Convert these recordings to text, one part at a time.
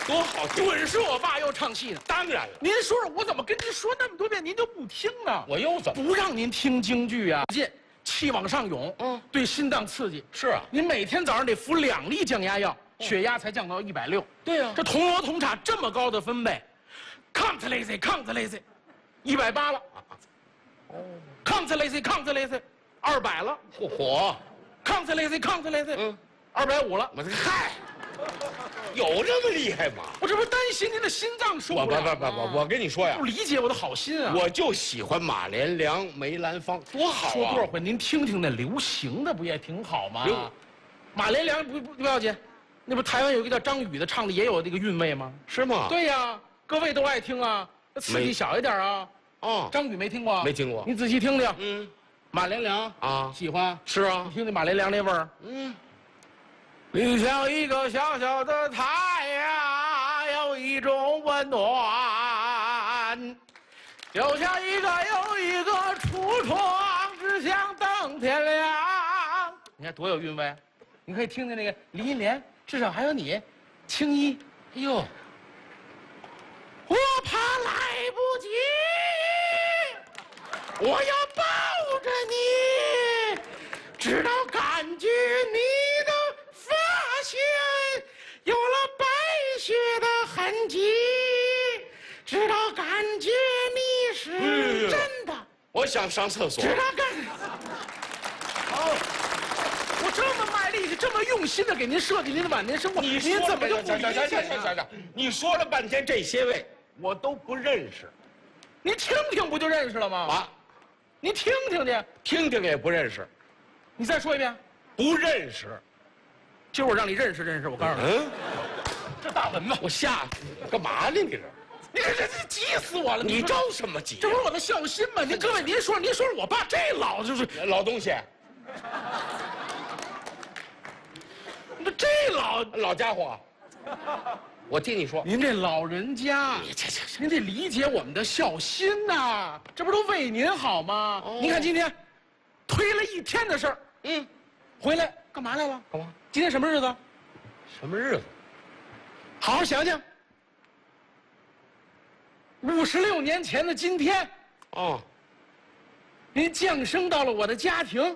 多好听！ 准是我爸又唱戏呢。 当然了， 您说说，我怎么跟您说那么多遍，您就不听呢？ 我又怎么？ 不让您听京剧啊？进气往上涌，对心脏刺激。 是啊， 您每天早上得服2粒降压药，血压才降到160。 对呀， 这铜锣铜叉这么高的分贝，抗子雷 ，180了。哦，抗子雷 ，200了。 嚯， 抗子雷 ，250了。 我这嗨，有这么厉害吗？ 我这不是担心您的心脏受不了吗？ 我跟你说呀， 不理解我的好心啊！ 我就喜欢马连良、梅兰芳，多好啊！ 说多少回，您听听那流行的不也挺好吗？马连良不要紧，那不台湾有一个叫张宇的，唱的也有这个韵味吗？ 是吗？ 对呀，各位都爱听啊，刺激小一点啊。 哦， 张宇没听过？ 没听过。 你仔细听听。马连良啊， 喜欢。 是啊， 你听听马连良那味儿。你像一个小小的太阳，有一种温暖，就像一个又一个橱窗，只想等天亮。你看多有韵味！你可以听听那个李银莲，至少还有你，青衣。 哎呦， 我怕来不及，我要抱着你，直到感觉你的发线有了白雪的痕迹，直到感觉你是真的。 我想上厕所。 直到感。好，我这么卖力气，这么用心的给您设计您的晚年生活，您怎么就不理解呢？ 你说了半天这些位，我都不认识。 你听听不就认识了吗？ 啊， 你听听去， 听听也不认识。 你再说一遍。 不认识。 今儿我让你认识认识，我告诉你，这大文子， 我吓干嘛呢？你这急死我了！ 你着什么急？ 这不是我的孝心吗？您各位，您说我爸这老就是老东西， 这老家伙，我听你说， 您这老人家，您得理解我们的孝心呐！这不都为您好吗？您看今天推了1天的事儿，回来干嘛来了？ 干嘛？ 今天什么日子？ 什么日子？ 好好想想。56年前的今天，您降生到了我的家庭。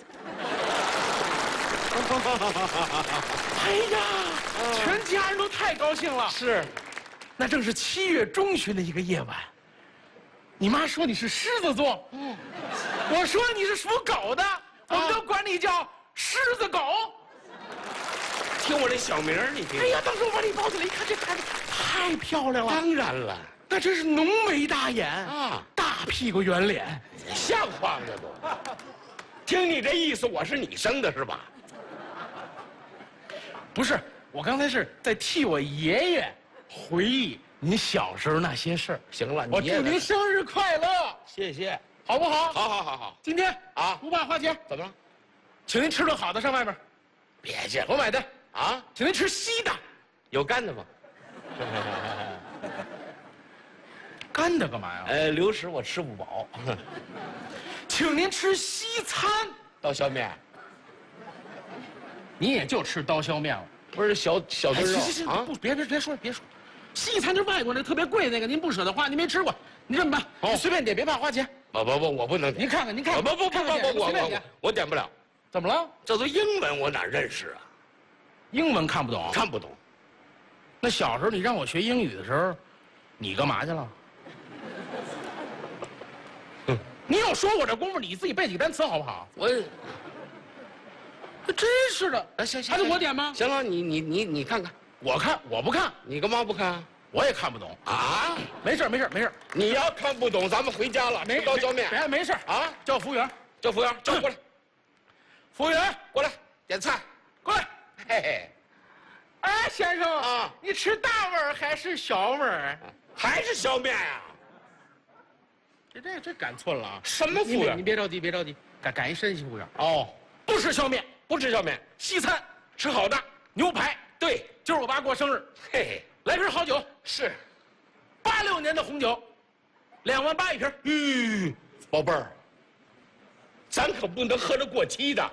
哎呀，全家人都太高兴了。 是， 那正是7月中旬的一个夜晚。你妈说你是狮子座，我说你是属狗的，我们都管你叫狮子狗。 听我这小名你听。 哎呀，当时我把你抱起来一看，这孩子太漂亮了。 当然了， 那真是浓眉大眼啊， 大屁股圆脸， 像话吗？都。听你这意思，我是你生的是吧？ 不是，我刚才是在替我爷爷回忆您小时候那些事儿。 行了， 我祝您生日快乐， 谢谢， 好不好？ 好。 今天啊， 不怕花钱， 怎么了？ 请您吃顿好的，上外边。 别介， 我买单啊！ 请您吃稀的， 有干的吗？ 干的干嘛呀？ 流食我吃不饱。 请您吃西餐， 刀削面。 你也就吃刀削面了， 不是小炖肉啊？不，别说，西餐就是外国那特别贵那个，您不舍得花，您没吃过，你这么办？你随便点，别怕花钱。 不，我不能点。 您看看， 不，我点不了。 怎么了？ 这都英文，我哪认识啊？ 英文看不懂， 看不懂。 那小时候你让我学英语的时候，你干嘛去了？你有说我这功夫，你自己背几个单词好不好？真是的。 行， 还是我点吗？ 行了，你看看。 我不看。 你干嘛不看？ 我也看不懂啊。 没事。 你要看不懂，咱们回家了。吃刀削面。 没事啊。叫服务员， 叫过来。 服务员过来，点菜。 过来。 嘿嘿。 哎，先生啊， 你吃大碗还是小碗？ 还是削面呀？ 这赶寸了啊！ 什么服务员？ 你别着急，赶一山西服务员。 哦， 不吃削面， 不吃削面， 西餐吃好的牛排。 对， 今儿我爸过生日， 嘿嘿， 来瓶好酒。 是 86年的红酒，2万8一瓶。 宝贝儿，咱可不能喝着过期的。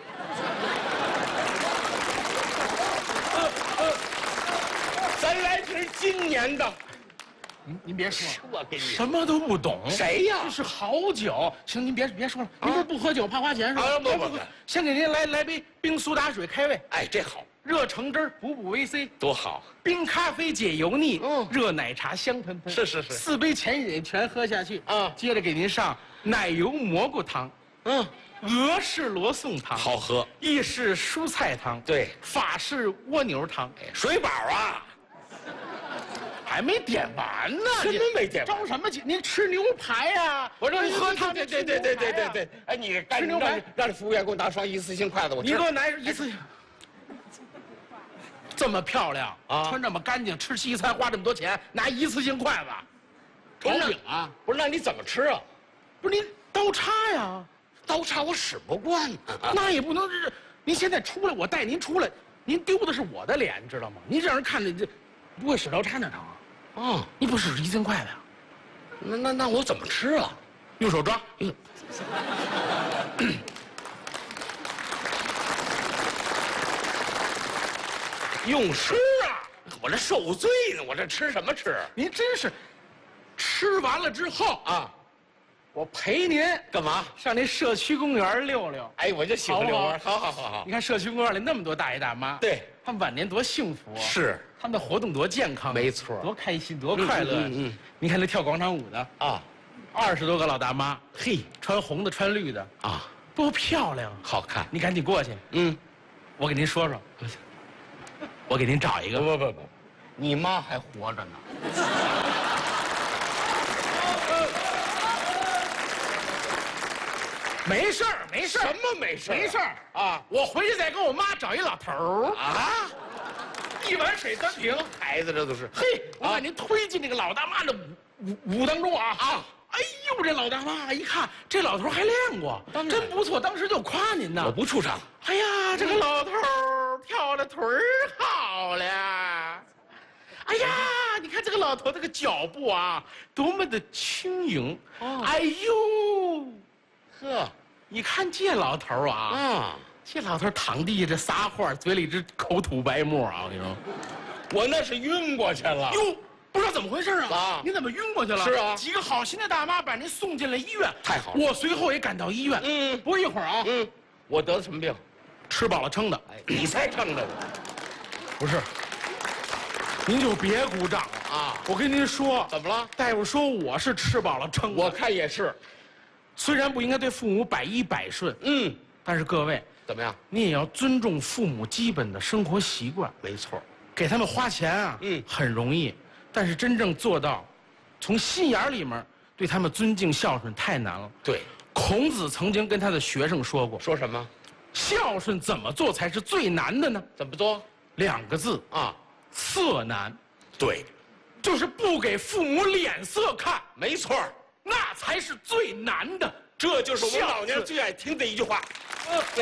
咱来瓶是今年的。 您别说了， 我给你什么都不懂。 谁呀？ 这是好酒。行，您别说了，您不喝酒怕花钱是吧？ 不， 先给您来杯冰苏打水开胃。 哎，这好， 热橙汁补维 C， 多好。 冰咖啡解油腻，热奶茶香喷喷。 是 4杯前饮全喝下去啊。 接着给您上奶油蘑菇汤，俄式罗宋汤， 好喝。 意式蔬菜汤， 对， 法式蜗牛汤， 水饱啊。 还没点完呢， 什么没点完？ 着什么急？您吃牛排呀？ 我说喝汤， 对。哎，你吃牛排，让服务员给我拿双一次性筷子，我吃。 你给我拿一次性。这么漂亮啊， 穿这么干净，吃西餐花这么多钱，拿一次性筷子，炒饼啊？ 不是，那你怎么吃啊？ 不是您刀叉呀？ 刀叉我使不惯呢。 那也不能是。您现在出来，我带您出来，您丢的是我的脸，知道吗？您让人看着这不会使刀叉那疼啊？你不使一次性筷子呀？ 那我怎么吃啊？ 用手抓。 用吃啊！我这受罪呢，我这吃什么吃？ 您真是，吃完了之后啊，我陪您干嘛？ 上那社区公园溜溜。 哎，我就喜欢遛弯。好。 你看社区公园里那么多大爷大妈， 对， 他们晚年多幸福啊！ 是， 他们的活动多健康， 没错， 多开心，多快乐。你看那跳广场舞的啊，20多个老大妈，嘿，穿红的，穿绿的啊，多漂亮， 好看。 你赶紧过去，我给您说说。我给您找一个。 不，你妈还活着呢。 没事儿。 什么没事儿？ 没事儿啊！我回去再跟我妈找一老头儿啊，一碗水端平。 孩子这都是。 嘿，我把您推进这个老大妈的舞当中啊！哎呦，这老大妈一看，这老头还练过，真不错，当时就夸您呢。 我不出场。 哎呀，这个老头跳的腿儿好了。哎呀，你看这个老头这个脚步啊，多么的轻盈。哎呦， 呵， 你看这老头啊，这老头躺地下这撒欢，嘴里直口吐白沫啊！我跟你说， 我那是晕过去了。 哟。不知道怎么回事啊！您怎么晕过去了？ 是啊， 几个好心的大妈把您送进了医院。 太好了， 我随后也赶到医院。不一会儿啊， 我得的什么病？ 吃饱了撑的。 哎，你才撑的呢。 不是，您就别鼓掌了啊！我跟您说， 怎么了？ 大夫说我是吃饱了撑的。 我看也是。 虽然不应该对父母百依百顺，但是各位怎么样？ 你也要尊重父母基本的生活习惯。 没错， 给他们花钱啊，很容易。但是真正做到，从心眼里面对他们尊敬孝顺太难了。 对， 孔子曾经跟他的学生说过， 说什么？ 孝顺怎么做才是最难的呢？ 怎么做 ？2个字啊，色难。 对， 就是不给父母脸色看。 没错， 那才是最难的。 这就是我们老年人最爱听的一句话。对。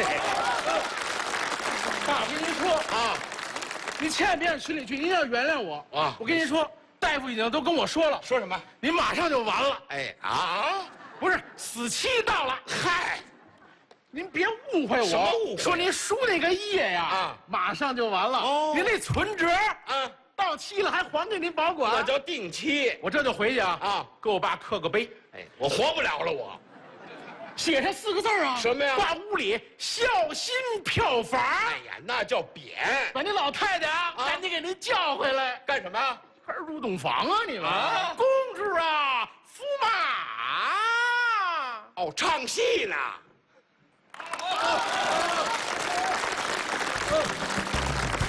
爸，我跟您说啊。你千万别让群里去，您要原谅我啊！我跟您说，大夫已经都跟我说了。 说什么？ 您马上就完了。 哎不是，死期到了。嗨，您别误会我。 什么误会？ 说您输那个液呀，马上就完了。您那存折到期了还还给您保管。 那叫定期。 我这就回去给我爸刻个碑。 哎，我活不了了我。 写上4个字啊！ 什么呀？ 挂屋里，孝心票房。 哎呀，那叫匾。 把那老太太赶紧给您叫回来。 干什么？ 还是入洞房啊你们？公主啊，驸马。 哦，唱戏呢。